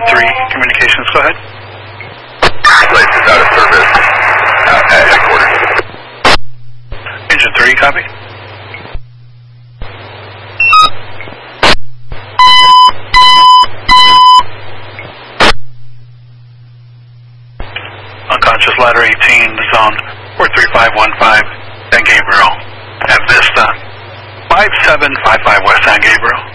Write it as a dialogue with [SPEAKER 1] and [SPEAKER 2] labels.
[SPEAKER 1] 3 communications, go ahead.
[SPEAKER 2] Place is out of service at headquarters.
[SPEAKER 1] Engine 3, copy. Unconscious ladder 18, zone 43515, San Gabriel. At Vista, 5755 West San Gabriel.